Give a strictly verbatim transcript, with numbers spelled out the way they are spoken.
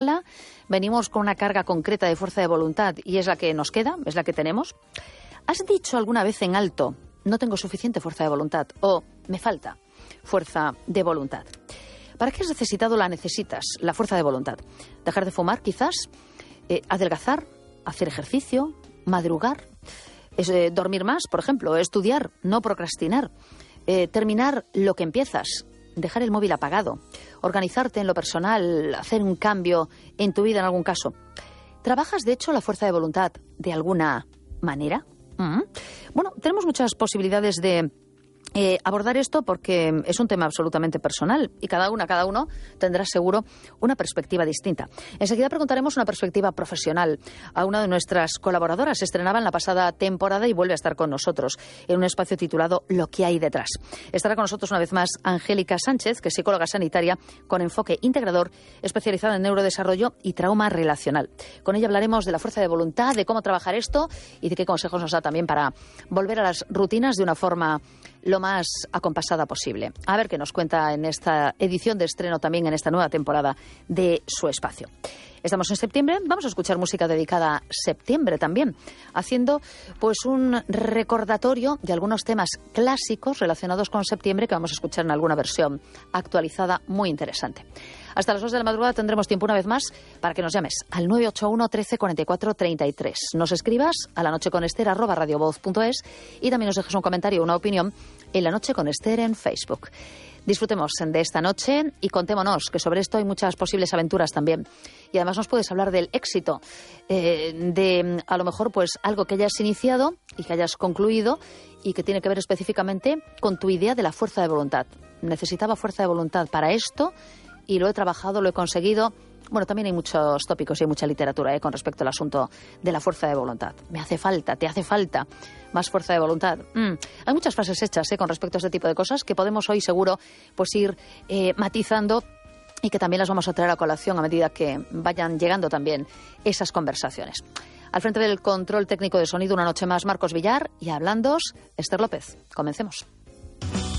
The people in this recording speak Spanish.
mala, venimos con una carga concreta de fuerza de voluntad y es la que nos queda, es la que tenemos. ¿Has dicho alguna vez en alto, no tengo suficiente fuerza de voluntad o me falta fuerza de voluntad? ¿Para qué has necesitado la necesitas, la fuerza de voluntad? ¿Dejar de fumar quizás? Eh, ¿Adelgazar? ¿Hacer ejercicio? ¿Madrugar? Es, eh, ¿Dormir más, por ejemplo? ¿Estudiar? ¿No procrastinar? Eh, ¿Terminar lo que empiezas? ¿Dejar el móvil apagado? ¿Organizarte en lo personal? ¿Hacer un cambio en tu vida en algún caso? ¿Trabajas, de hecho, la fuerza de voluntad de alguna manera? ¿Mm? Bueno, tenemos muchas posibilidades de Eh, abordar esto porque es un tema absolutamente personal y cada una, cada uno tendrá seguro una perspectiva distinta. Enseguida preguntaremos una perspectiva profesional a una de nuestras colaboradoras. Se estrenaba en la pasada temporada y vuelve a estar con nosotros en un espacio titulado Lo que hay detrás. Estará con nosotros una vez más Angélica Sánchez, que es psicóloga sanitaria con enfoque integrador, especializada en neurodesarrollo y trauma relacional. Con ella hablaremos de la fuerza de voluntad, de cómo trabajar esto y de qué consejos nos da también para volver a las rutinas de una forma lo más acompasada posible. A ver qué nos cuenta en esta edición de estreno, también en esta nueva temporada de su espacio. Estamos en septiembre, vamos a escuchar música dedicada a septiembre también, haciendo pues un recordatorio de algunos temas clásicos relacionados con septiembre que vamos a escuchar en alguna versión actualizada muy interesante. Hasta las dos de la madrugada tendremos tiempo una vez más para que nos llames al nueve ocho uno, trece, cuarenta y cuatro, treinta y tres. Nos escribas a la noche con Ester arroba radiovoz punto es y también nos dejes un comentario o una opinión en La Noche con Ester en Facebook. Disfrutemos de esta noche y contémonos que sobre esto hay muchas posibles aventuras también. Y además nos puedes hablar del éxito, eh, de a lo mejor pues algo que hayas iniciado y que hayas concluido y que tiene que ver específicamente con tu idea de la fuerza de voluntad. Necesitaba fuerza de voluntad para esto y lo he trabajado, lo he conseguido. Bueno, también hay muchos tópicos y hay mucha literatura ¿eh? con respecto al asunto de la fuerza de voluntad. Me hace falta, te hace falta más fuerza de voluntad. Mm. Hay muchas frases hechas ¿eh? con respecto a este tipo de cosas que podemos hoy seguro pues ir eh, matizando y que también las vamos a traer a colación a medida que vayan llegando también esas conversaciones. Al frente del control técnico de sonido una noche más Marcos Villar y hablándoos Ester López. Comencemos.